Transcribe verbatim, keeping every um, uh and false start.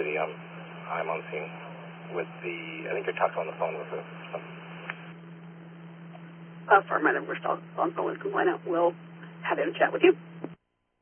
city. I'm, I'm on scene with the, I think you're talking on the phone with us. Affirmative. We're still on phone with complainant. We'll have him chat with you.